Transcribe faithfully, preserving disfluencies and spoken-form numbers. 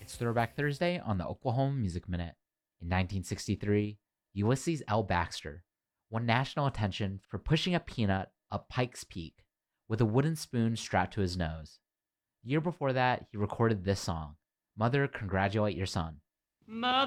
It's Throwback Thursday on the Oklahoma Music Minute. In nineteen sixty-three, Ulysses L. Baxter won national attention for pushing a peanut up Pikes Peak with a wooden spoon strapped to his nose. A year before that, he recorded this song, Mother, Congratulate Your Son. Mother